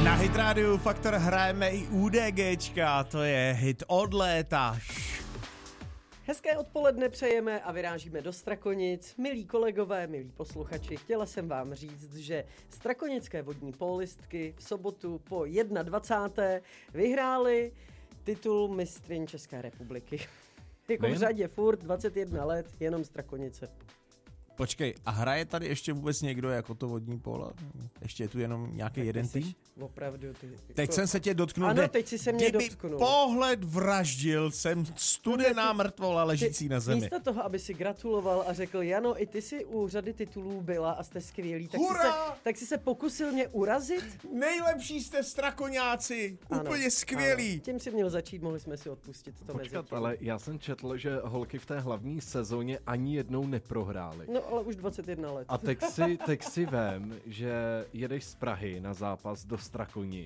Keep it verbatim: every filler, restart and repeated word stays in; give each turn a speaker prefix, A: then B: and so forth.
A: Na Hit Radio Faktor hrajeme i UDGčka, to je hit od léta.
B: Hezké odpoledne přejeme a vyrážíme do Strakonic. Milí kolegové, milí posluchači, chtěla jsem vám říct, že strakonické vodní pólistky v sobotu po dvacáté první vyhráli titul mistryň České republiky. Jako v řadě furt, dvacet jedna let, jenom Strakonice.
A: Počkej, a hraje tady ještě vůbec někdo jako to vodní polo? Ještě je tu jenom nějaký tak jeden tým?
B: Opravdu. Ty, jako...
A: Teď jsem se tě dotknul.
B: Ano, teď si se mě
A: kdyby
B: dotknul.
A: Pohled vraždil, jsem studená mrtvola ležící
B: ty,
A: na zemi.
B: Místo toho, aby si gratuloval a řekl, Jano, i ty si u řady titulů byla a jste skvělý, tak, si se, tak si se pokusil mě urazit?
A: Nejlepší jste Strakoňáci,
B: ano,
A: úplně skvělý.
B: Ano. Tím si měl začít, mohli jsme si odpustit to.
C: Počkat, ale já jsem četl, že holky v té hlavní sezóně ani jednou neprohrály.
B: No ale už dvacet jedna let.
C: A teď si, teď si vem, že jedeš z Prahy na zápas do Strakonic